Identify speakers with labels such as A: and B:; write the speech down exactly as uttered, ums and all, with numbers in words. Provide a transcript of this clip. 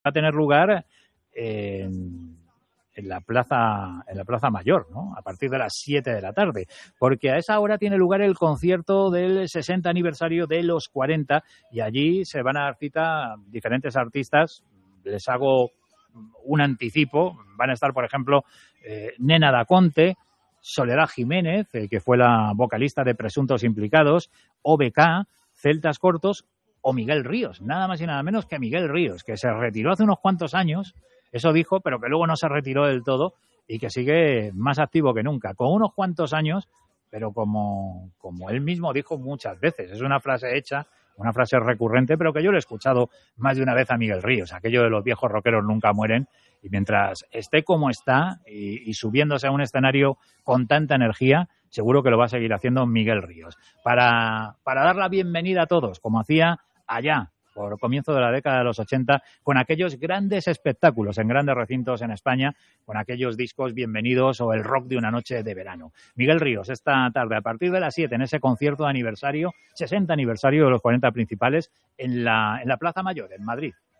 A: a tener lugar en, en la plaza en la plaza Mayor, ¿no? A partir de las siete de la tarde, porque a esa hora tiene lugar el concierto del sesenta aniversario de Los cuarenta y allí se van a dar cita diferentes artistas. Les hago un anticipo. Van a estar, por ejemplo, eh, Nena Da Conte, Soledad Jiménez, eh, que fue la vocalista de Presuntos Implicados, O B K, Celtas Cortos o Miguel Ríos, nada más y nada menos que Miguel Ríos, que se retiró hace unos cuantos años, eso dijo, pero que luego no se retiró del todo y que sigue más activo que nunca, con unos cuantos años, pero como, como él mismo dijo muchas veces, es una frase hecha, una frase recurrente, pero que yo lo he escuchado más de una vez a Miguel Ríos, aquello de los viejos rockeros nunca mueren, y mientras esté como está y, y subiéndose a un escenario con tanta energía, seguro que lo va a seguir haciendo Miguel Ríos. Para, para dar la bienvenida a todos, como hacía allá, por comienzo de la década de los ochenta, con aquellos grandes espectáculos en grandes recintos en España, con aquellos discos bienvenidos o el rock de una noche de verano. Miguel Ríos, esta tarde, a partir de las siete, en ese concierto de aniversario, sesenta aniversario de los cuarenta principales, en la, en la Plaza Mayor, en Madrid.